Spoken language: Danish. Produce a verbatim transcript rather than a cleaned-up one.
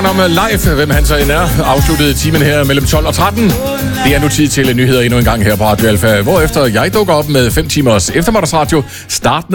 om live, hvem han så end er, afsluttede timen her mellem tolv og tretten. Det er nu tid til nyheder endnu en gang her på Radio Alfa, hvorefter jeg dukker op med fem timers eftermiddagsradio, startende